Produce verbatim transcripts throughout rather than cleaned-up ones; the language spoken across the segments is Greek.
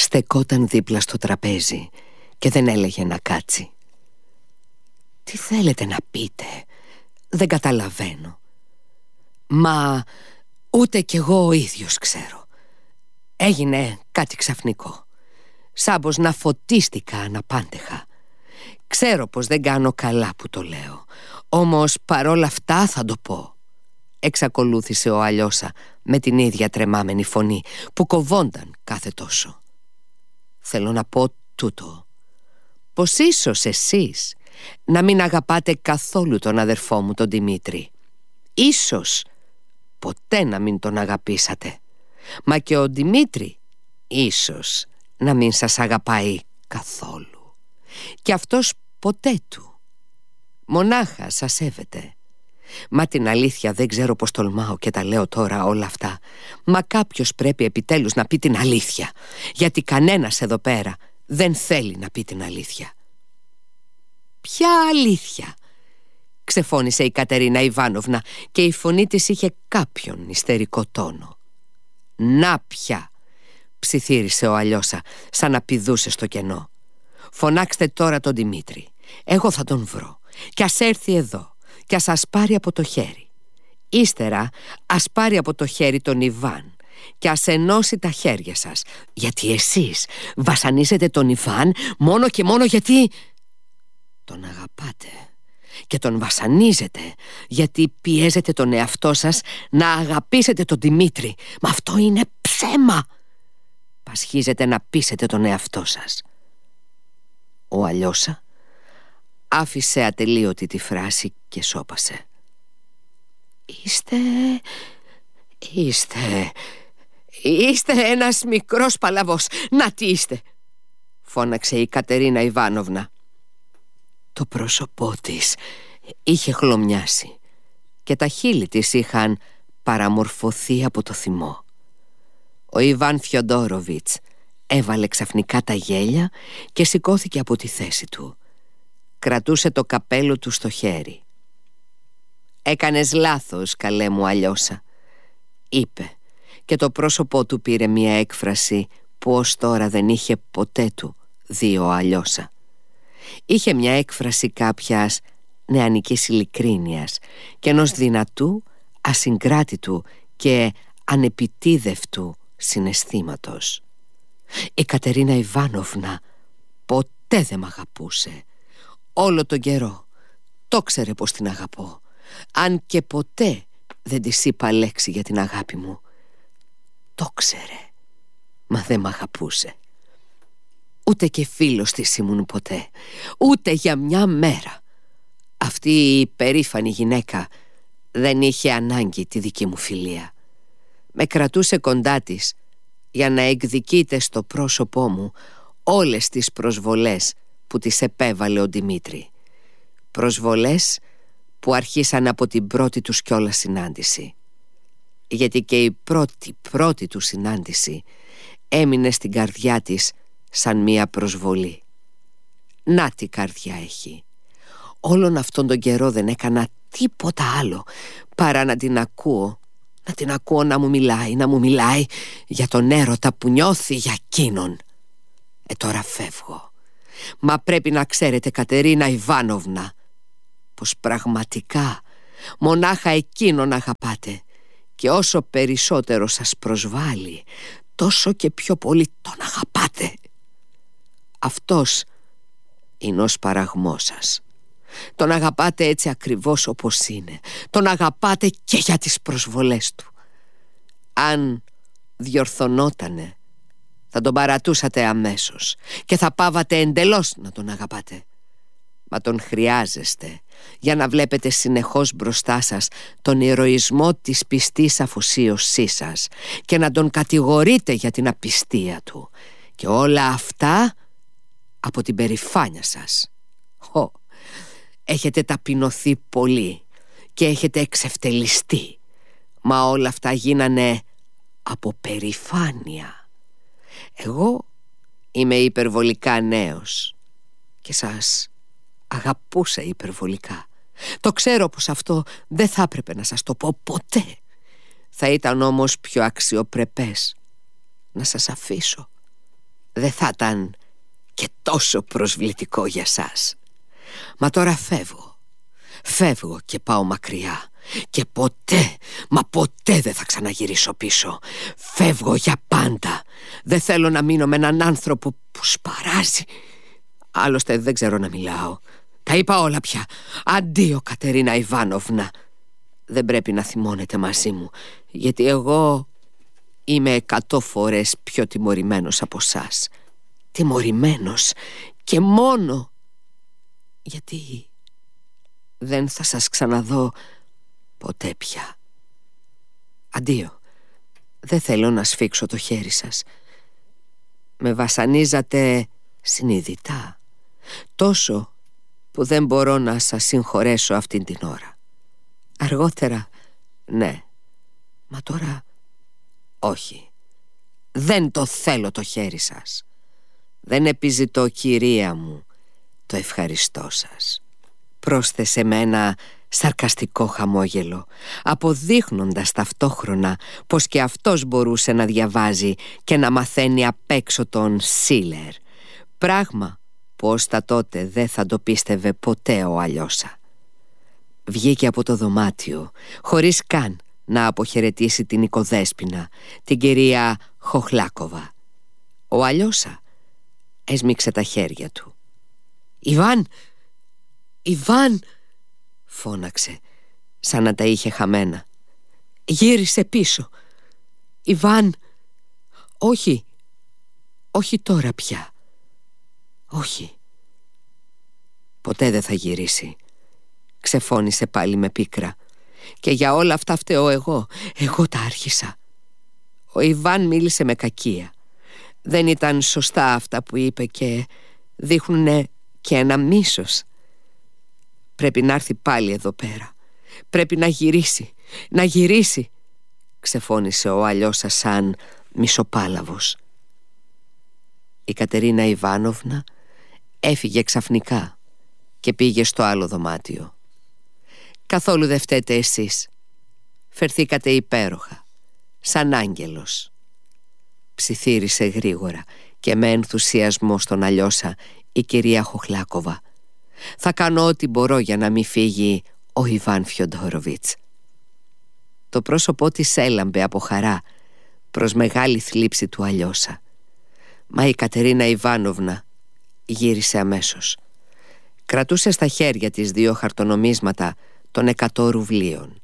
Στεκόταν δίπλα στο τραπέζι και δεν έλεγε να κάτσει. «Τι θέλετε να πείτε? Δεν καταλαβαίνω». «Μα ούτε κι εγώ ο ίδιος ξέρω. Έγινε κάτι ξαφνικό. Σαν πως να φωτίστηκα αναπάντεχα. Ξέρω πως δεν κάνω καλά που το λέω, όμως παρόλα αυτά θα το πω», εξακολούθησε ο Αλιώσα με την ίδια τρεμάμενη φωνή που κοβόνταν κάθε τόσο. «Θέλω να πω τούτο, πως ίσως εσείς να μην αγαπάτε καθόλου τον αδερφό μου τον Δημήτρη. Ίσως ποτέ να μην τον αγαπήσατε. Μα και ο Δημήτρη ίσως να μην σας αγαπάει καθόλου. Και αυτός ποτέ του. Μονάχα σας σέβεται. Μα την αλήθεια δεν ξέρω πως τολμάω και τα λέω τώρα όλα αυτά. Μα κάποιος πρέπει επιτέλους να πει την αλήθεια, γιατί κανένας εδώ πέρα δεν θέλει να πει την αλήθεια». «Ποια αλήθεια?» ξεφώνησε η Κατερίνα Ιβάνοβνα και η φωνή της είχε κάποιον ιστερικό τόνο. «Να πια», ψιθύρισε ο Αλιώσα σαν να πηδούσε στο κενό. «Φωνάξτε τώρα τον Δημήτρη. Εγώ θα τον βρω κι ας έρθει εδώ κι ας σας πάρει από το χέρι. Ύστερα ας πάρει από το χέρι τον Ιβάν και ας ενώσει τα χέρια σας, γιατί εσείς βασανίζετε τον Ιβάν μόνο και μόνο γιατί τον αγαπάτε και τον βασανίζετε γιατί πιέζετε τον εαυτό σας να αγαπήσετε τον Δημήτρη. Μα αυτό είναι ψέμα. Πασχίζετε να πείσετε τον εαυτό σας». Ο Αλιώσα άφησε ατελείωτη τη φράση και σώπασε. «Είστε... είστε... είστε ένας μικρός παλαβός. Να τι είστε!» φώναξε η Κατερίνα Ιβάνοβνα. Το πρόσωπό της είχε χλωμιάσει και τα χείλη της είχαν παραμορφωθεί από το θυμό. Ο Ιβάν Φιοντόροβιτς έβαλε ξαφνικά τα γέλια και σηκώθηκε από τη θέση του. Κρατούσε το καπέλο του στο χέρι. «Έκανες λάθος, καλέ μου Αλιώσα», είπε, και το πρόσωπό του πήρε μια έκφραση που ως τώρα δεν είχε ποτέ του δει ο Αλιώσα. Είχε μια έκφραση κάποιας νεανικής ειλικρίνειας και ενός δυνατού, ασυγκράτητου και ανεπιτίδευτου συναισθήματος. Η Κατερίνα Ιβάνοβνα ποτέ δεν μ' αγαπούσε. Όλο τον καιρό το ξέρε πως την αγαπώ, αν και ποτέ δεν της είπα λέξη για την αγάπη μου. Το ξέρε, μα δεν μ' αγαπούσε. Ούτε και φίλος της ήμουν ποτέ, ούτε για μια μέρα. Αυτή η περήφανη γυναίκα δεν είχε ανάγκη τη δική μου φιλία. Με κρατούσε κοντά της για να εκδικείται στο πρόσωπό μου όλες τις προσβολές που της επέβαλε ο Δημήτρη. Προσβολές που αρχίσαν από την πρώτη τους κιόλας συνάντηση. Γιατί και η πρώτη πρώτη του συνάντηση έμεινε στην καρδιά της σαν μία προσβολή. Να τι καρδιά έχει. Όλον αυτόν τον καιρό δεν έκανα τίποτα άλλο παρά να την ακούω. Να την ακούω να μου μιλάει, να μου μιλάει για τον έρωτα που νιώθει για εκείνον. Ε τώρα φεύγω. Μα πρέπει να ξέρετε, Κατερίνα Ιβάνοβνα, πως πραγματικά μονάχα εκείνον αγαπάτε, και όσο περισσότερο σας προσβάλλει, τόσο και πιο πολύ τον αγαπάτε. Αυτός είναι ο σπαραγμός σας. Τον αγαπάτε έτσι ακριβώς όπως είναι. Τον αγαπάτε και για τις προσβολές του. Αν διορθωνότανε, θα τον παρατούσατε αμέσως και θα πάβατε εντελώς να τον αγαπάτε. Μα τον χρειάζεστε για να βλέπετε συνεχώς μπροστά σας τον ηρωισμό της πιστής αφοσίωσής σας και να τον κατηγορείτε για την απιστία του. Και όλα αυτά από την περηφάνεια σας. Χω, έχετε ταπεινωθεί πολύ και έχετε εξευτελιστεί. Μα όλα αυτά γίνανε από περηφάνεια. Εγώ είμαι υπερβολικά νέος και σας αγαπούσα υπερβολικά. Το ξέρω πως αυτό δεν θα έπρεπε να σας το πω ποτέ. Θα ήταν όμως πιο αξιοπρεπές να σας αφήσω. δεν θα ήταν και τόσο προσβλητικό για σας. Μα τώρα φεύγω. Φεύγω και πάω μακριά. Και ποτέ, μα ποτέ δεν θα ξαναγυρίσω πίσω. Φεύγω για πάντα. Δεν θέλω να μείνω με έναν άνθρωπο που σπαράζει. Άλλωστε δεν ξέρω να μιλάω. Τα είπα όλα πια. Αντίο, Κατερίνα Ιβάνοβνα. Δεν πρέπει να θυμώνετε μαζί μου, γιατί εγώ είμαι εκατό φορές πιο τιμωρημένος από σας. Τιμωρημένος και μόνο γιατί δεν θα σας ξαναδώ ποτέ πια. Αντίο. Δεν θέλω να σφίξω το χέρι σας. Με βασανίζατε συνειδητά, τόσο που δεν μπορώ να σας συγχωρέσω αυτήν την ώρα. Αργότερα ναι, μα τώρα όχι. Δεν το θέλω το χέρι σας. Δεν επιζητώ, κυρία μου, το ευχαριστώ σας. Πρόσθεσε με ένα σαρκαστικό χαμόγελο, αποδείχνοντας ταυτόχρονα πως και αυτός μπορούσε να διαβάζει και να μαθαίνει απ' έξω τον Σίλερ, πράγμα που ως τα τότε δεν θα το πίστευε ποτέ ο Αλιώσα. Βγήκε από το δωμάτιο χωρίς καν να αποχαιρετήσει την οικοδέσποινα, την κυρία Χοχλάκοβα. Ο Αλιώσα έσμιξε τα χέρια του. «Ιβάν! Ιβάν!» φώναξε, σαν να τα είχε χαμένα. «Γύρισε πίσω! Ιβάν! Όχι! Όχι τώρα πια! Όχι! Ποτέ δεν θα γυρίσει!» ξεφώνησε πάλι με πίκρα. «Και για όλα αυτά φταίω εγώ. Εγώ τα άρχισα». Ο Ιβάν μίλησε με κακία. Δεν ήταν σωστά αυτά που είπε και δείχνουνε και ένα μίσος. «Πρέπει να έρθει πάλι εδώ πέρα. Πρέπει να γυρίσει, να γυρίσει», ξεφώνησε ο Αλιώσα σαν μισοπάλαβος. Η Κατερίνα Ιβάνοβνα έφυγε ξαφνικά και πήγε στο άλλο δωμάτιο. «Καθόλου δεν φταίτε εσείς. Φερθήκατε υπέροχα, σαν άγγελος», ψιθύρισε γρήγορα και με ενθουσιασμό στον Αλιώσα η κυρία Χοχλάκοβα. «Θα κάνω ό,τι μπορώ για να μην φύγει ο Ιβάν Φιοντόροβιτς». Το πρόσωπό της έλαμπε από χαρά προς μεγάλη θλίψη του Αλιώσα. Μα η Κατερίνα Ιβάνοβνα γύρισε αμέσως. Κρατούσε στα χέρια της δύο χαρτονομίσματα των εκατό ρουβλίων.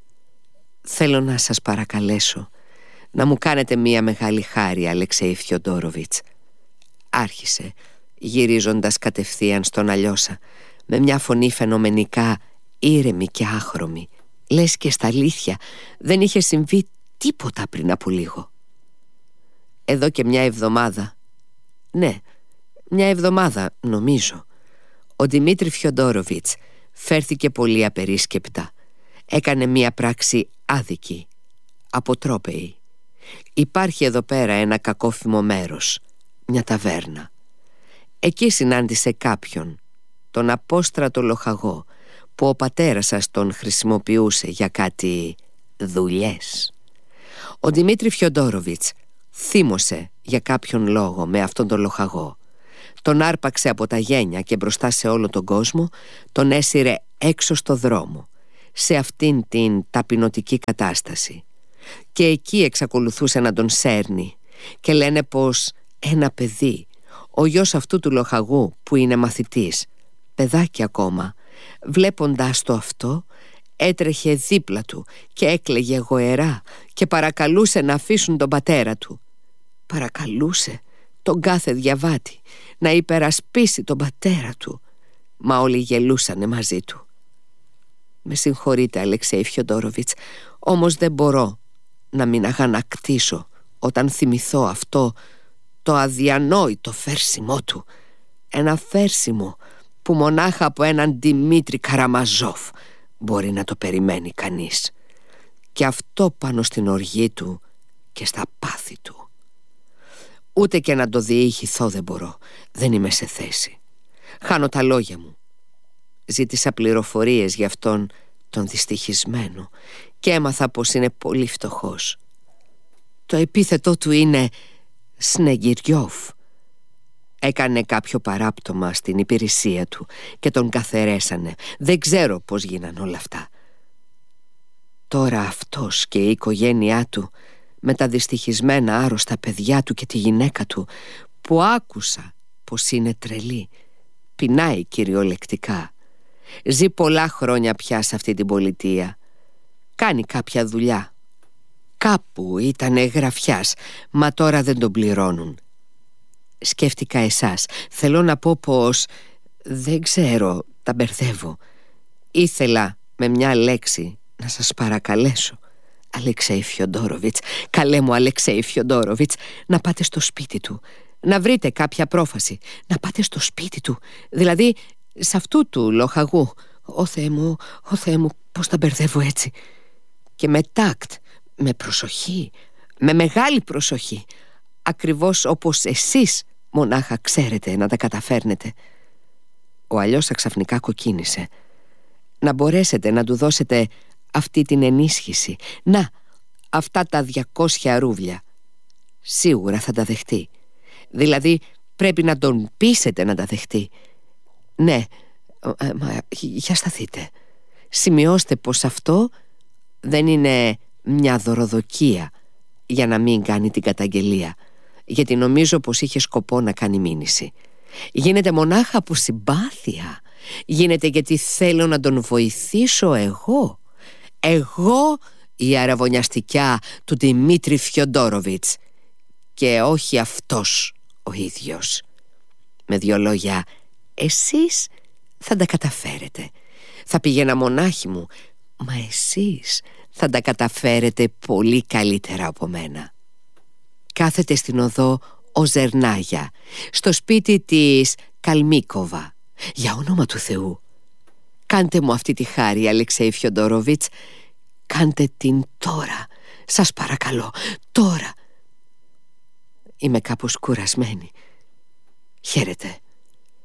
«Θέλω να σας παρακαλέσω να μου κάνετε μία μεγάλη χάρη, Αλεξέη Φιοντόροβιτς», άρχισε, γυρίζοντας κατευθείαν στον Αλιώσα με μια φωνή φαινομενικά ήρεμη και άχρωμη, λες και στα αλήθεια δεν είχε συμβεί τίποτα πριν από λίγο. Εδώ και μια εβδομάδα, ναι, μια εβδομάδα νομίζω, ο Δημήτρη Φιοντόροβιτς φέρθηκε πολύ απερίσκεπτα. Έκανε μια πράξη άδικη, αποτρόπαιη. Υπάρχει εδώ πέρα ένα κακόφημο μέρος, μια ταβέρνα. Εκεί συνάντησε κάποιον, τον απόστρατο λοχαγό, που ο πατέρας σας τον χρησιμοποιούσε για κάτι δουλειές. Ο Δημήτρη Φιοντόροβιτς θύμωσε για κάποιον λόγο με αυτόν τον λοχαγό. Τον άρπαξε από τα γένια και μπροστά σε όλο τον κόσμο τον έσυρε έξω στο δρόμο, σε αυτήν την ταπεινωτική κατάσταση. Και εκεί εξακολουθούσε να τον σέρνει και λένε πως ένα παιδί, ο γιος αυτού του λοχαγού που είναι μαθητής, παιδάκι ακόμα, βλέποντάς το αυτό, έτρεχε δίπλα του και έκλαιγε γοερά και παρακαλούσε να αφήσουν τον πατέρα του. Παρακαλούσε τον κάθε διαβάτη να υπερασπίσει τον πατέρα του, μα όλοι γελούσανε μαζί του. «Με συγχωρείτε, Αλεξέη Φιοντόροβιτς, όμως δεν μπορώ να μην αγανακτήσω όταν θυμηθώ αυτό το αδιανόητο φέρσιμό του. Ένα φέρσιμο που μονάχα από έναν Δημήτρη Καραμαζόφ μπορεί να το περιμένει κανείς. Και αυτό πάνω στην οργή του και στα πάθη του. Ούτε και να το διηγηθώ δεν μπορώ. Δεν είμαι σε θέση. Χάνω τα λόγια μου. Ζήτησα πληροφορίες για αυτόν τον δυστυχισμένο και έμαθα πως είναι πολύ φτωχός. Το επίθετό του είναι Σνεγγυριόφ, Έκανε κάποιο παράπτωμα στην υπηρεσία του και τον καθαιρέσανε. Δεν ξέρω πώς γίναν όλα αυτά. Τώρα αυτός και η οικογένειά του, με τα δυστυχισμένα άρρωστα παιδιά του και τη γυναίκα του, που άκουσα πως είναι τρελή, πεινάει κυριολεκτικά. Ζει πολλά χρόνια πια σε αυτή την πολιτεία. Κάνει κάποια δουλειά. Κάπου ήτανε γραφιάς, μα τώρα δεν τον πληρώνουν. Σκέφτηκα εσάς. Θέλω να πω πως... δεν ξέρω, τα μπερδεύω. Ήθελα με μια λέξη να σας παρακαλέσω, Αλεξέη Φιοντόροβιτς, καλέ μου Αλεξέη Φιοντόροβιτς, να πάτε στο σπίτι του, να βρείτε κάποια πρόφαση, να πάτε στο σπίτι του, δηλαδή σε αυτού του λοχαγού. Ω Θεέ μου, ω Θεέ μου, πως τα μπερδεύω έτσι. Και με τάκτ, με προσοχή, με μεγάλη προσοχή, ακριβώς όπως εσείς μονάχα ξέρετε να τα καταφέρνετε. Ο αλλιώς ξαφνικά κοκκίνησε. Να μπορέσετε να του δώσετε αυτή την ενίσχυση. Να, αυτά τα διακόσια ρούβλια. Σίγουρα θα τα δεχτεί. Δηλαδή πρέπει να τον πείσετε να τα δεχτεί. Ναι, ε, μα για σταθείτε. Σημειώστε πως αυτό δεν είναι μια δωροδοκία για να μην κάνει την καταγγελία, γιατί νομίζω πως είχε σκοπό να κάνει μήνυση. Γίνεται μονάχα από συμπάθεια. Γίνεται γιατί θέλω να τον βοηθήσω εγώ. Εγώ η αραβωνιαστικιά του Δημήτρη Φιοντόροβιτς, και όχι αυτός ο ίδιος. Με δύο λόγια, εσείς θα τα καταφέρετε. Θα πήγαινα μονάχη μου, μα εσείς θα τα καταφέρετε πολύ καλύτερα από μένα. Κάθεται στην οδό ο Ζερνάγια, στο σπίτι της Καλμίκοβα. Για όνομα του Θεού, κάντε μου αυτή τη χάρη, Αλεξέη Φιοντόροβιτς. Κάντε την τώρα, σας παρακαλώ, τώρα. Είμαι κάπως κουρασμένη. Χαίρετε.